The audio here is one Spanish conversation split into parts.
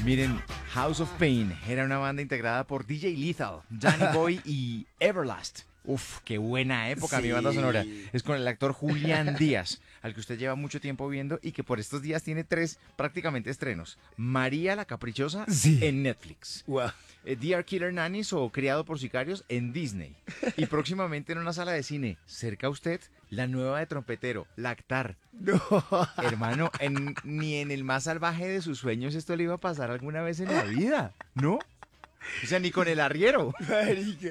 Miren, House of Pain era una banda integrada por DJ Lethal, Danny Boy y Everlast. Uf, qué buena época mi banda sonora. Es con el actor Julián Díaz, al que usted lleva mucho tiempo viendo y que por estos días tiene 3 prácticamente estrenos. María la Caprichosa en Netflix. Wow. Dear Killer Nannies o Criado por Sicarios en Disney. Y próximamente en una sala de cine, cerca a usted, la nueva de Trompetero, Lactar. No. Hermano, ni en el más salvaje de sus sueños esto le iba a pasar alguna vez en la vida, ¿no? O sea, ni con el arriero. Marica,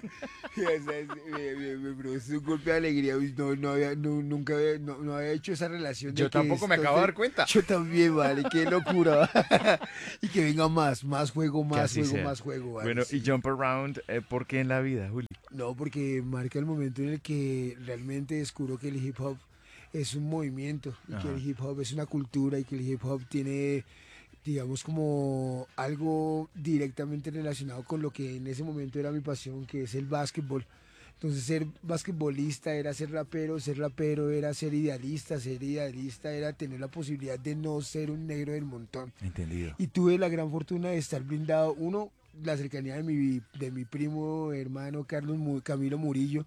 me produce un golpe de alegría. Uy, nunca había hecho esa relación. Yo tampoco me acabo de dar cuenta. Yo también, vale, qué locura. Y que venga más juego, más juego. Vale, bueno, sí. y Jump Around, ¿por qué en la vida, Juli? No, porque marca el momento en el que realmente descubro que el hip hop es un movimiento y que el hip hop es una cultura y que el hip hop tiene, digamos, como algo directamente relacionado con lo que en ese momento era mi pasión, que es el básquetbol. Entonces ser basquetbolista era ser rapero era ser idealista era tener la posibilidad de no ser un negro del montón. Entendido. Y tuve la gran fortuna de estar blindado, uno, la cercanía de mi primo hermano Camilo Murillo,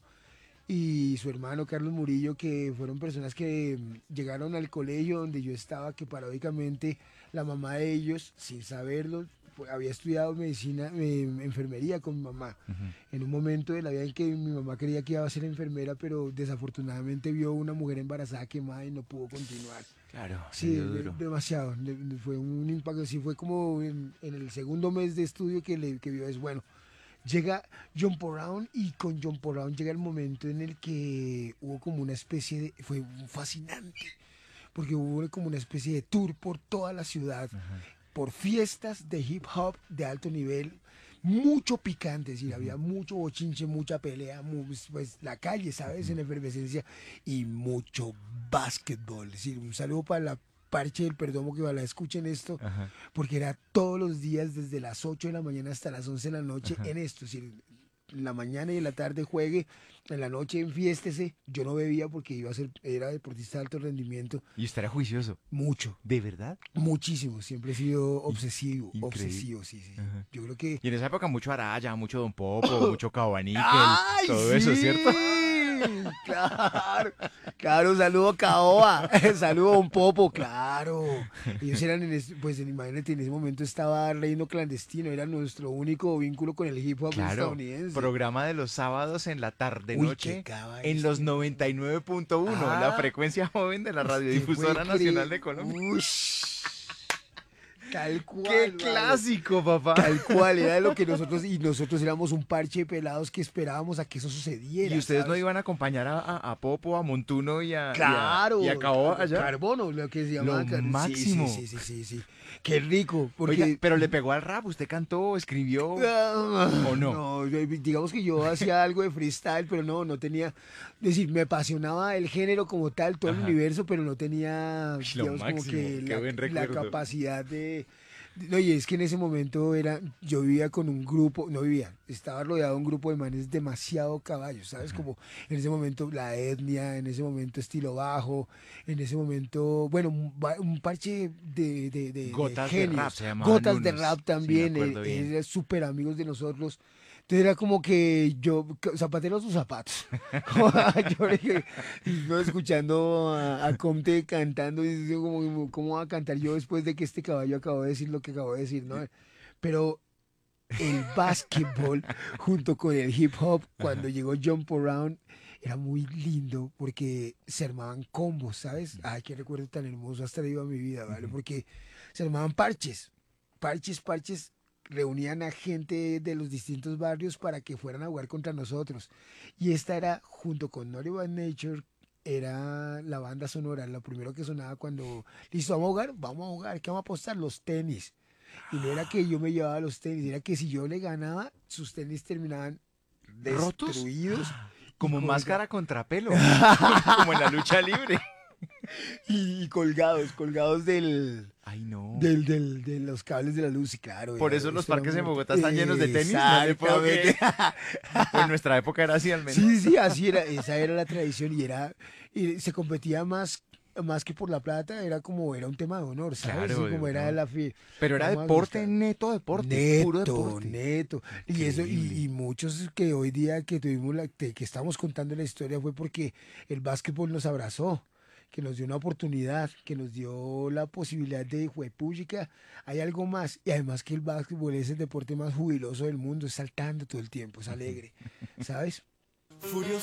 y su hermano Carlos Murillo, que fueron personas que llegaron al colegio donde yo estaba, que paradójicamente la mamá de ellos, sin saberlo, había estudiado enfermería con mi mamá. En un momento de la vida en que mi mamá creía que iba a ser enfermera, pero desafortunadamente vio una mujer embarazada quemada y no pudo continuar. Claro, Sí, duro. demasiado. Fue un impacto. Sí, fue como en el segundo mes de estudio que vio eso. Bueno, llega Jump Around y con Jump Around llega el momento en el que hubo como una especie de... Fue fascinante, porque hubo como una especie de tour por toda la ciudad, por fiestas de hip hop de alto nivel, mucho picante, es decir, había mucho bochinche, mucha pelea, pues la calle, ¿sabes? En efervescencia, y mucho básquetbol. Es decir, un saludo para la Parche del Perdomo, que ojalá escuchen esto, porque era todos los días desde las 8 de la mañana hasta las 11 de la noche en esto. Es decir, en la mañana y en la tarde juegue, en la noche enfiéstese. Yo no bebía porque era deportista de alto rendimiento. Y usted era juicioso. Mucho. ¿De verdad? Muchísimo, siempre he sido obsesivo, Increíble. sí. Yo creo que... Y en esa época mucho Araya, mucho Don Popo, mucho Cabaníquel, ¡ay, todo sí! eso, ¿cierto? Claro, saludo a Caoba, saludo a Don Popo, claro. Ellos eran, pues imagínate, en ese momento estaba Reino Clandestino, era nuestro único vínculo con el hip hop estadounidense. Programa de los sábados en la tarde-noche en los 99.1, la frecuencia joven de la Radiodifusora Nacional de Colombia. Tal cual. ¡Qué clásico, papá! Tal cual, era lo que nosotros éramos un parche de pelados que esperábamos a que eso sucediera. ¿Y ustedes ¿sabes? no iban a acompañar a Popo, a Montuno y a Caoba allá? Carbono, lo que se llama. Lo máximo. Sí. Qué rico. Porque... Oiga, pero le pegó al rap, ¿usted cantó, escribió o no? No, digamos que yo hacía algo de freestyle, pero no tenía, es decir, me apasionaba el género como tal, todo el universo, pero no tenía, digamos, como que la capacidad de... No, y es que en ese momento yo vivía con un grupo, estaba rodeado de un grupo de manes demasiado caballos, ¿sabes? Como en ese momento La Etnia, en ese momento Estilo Bajo, en ese momento, bueno, un parche de Gotas genios. de rap se llamaban Gotas de unos, rap también, sí, me acuerdo bien. eran súper amigos de nosotros. Entonces era como que zapatero a sus zapatos. Yo escuchando a Comte cantando y digo, ¿cómo va a cantar yo después de que este caballo acabó de decir lo que acabó de decir, ¿no? Pero el básquetbol junto con el hip hop, cuando llegó Jump Around, era muy lindo porque se armaban combos, ¿sabes? Ay, qué recuerdo tan hermoso has traído a mi vida, ¿vale? Porque se armaban parches. Reunían a gente de los distintos barrios para que fueran a jugar contra nosotros. Y esta era, junto con Naughty by Nature, era la banda sonora, lo primero que sonaba cuando, listo, vamos a jugar, ¿qué vamos a apostar? Los tenis. Y no era que yo me llevaba los tenis, era que si yo le ganaba, sus tenis terminaban destruidos. Como máscara contra pelo, como en la lucha libre. Y colgados del... Ay, no. De los cables de la luz, y claro. Por eso los parques en Bogotá están llenos de tenis. No le puedo creer. En nuestra época era así al menos. Sí, así era. Esa era la tradición y se competía más más que por la plata, era un tema de honor, ¿sabes? Claro, Sí, de como era honor. la fe. Pero era Vamos a deporte, gustar. neto deporte, puro Neto, deporte. neto. Y eso, Increíble. y muchos que hoy día que tuvimos que estamos contando la historia fue porque el básquetbol nos abrazó, que nos dio una oportunidad, que nos dio la posibilidad de juepúchica, hay algo más. Y además que el básquetbol es el deporte más jubiloso del mundo, es saltando todo el tiempo, es alegre, ¿sabes?